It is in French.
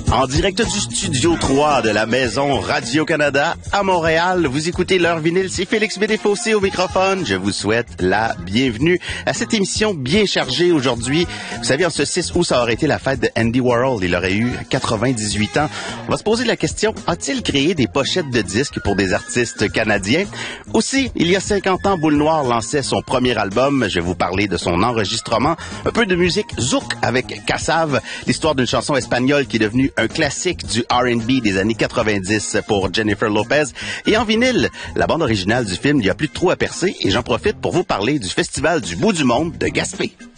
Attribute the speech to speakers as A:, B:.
A: En direct du Studio 3 de la Maison Radio-Canada à Montréal, vous écoutez l'heure vinyle, c'est Félix Bédéfossé au microphone. Je vous souhaite la bienvenue à cette émission bien chargée aujourd'hui. Vous savez, en ce 6 août, ça aurait été la fête de Andy Warhol. Il aurait eu 98 ans. On va se poser la question, a-t-il créé des pochettes de disques pour des artistes canadiens? Aussi, il y a 50 ans, Boule Noire lançait son premier album. Je vais vous parler de son enregistrement. Un peu de musique zouk avec Kassav, l'histoire d'une chanson espagnole qui est devenue un classique du R&B des années 90 pour Jennifer Lopez. Et en vinyle, la bande originale du film Il n'y a plus de trou à percer et j'en profite pour vous parler du Festival du bout du monde de Gaspé.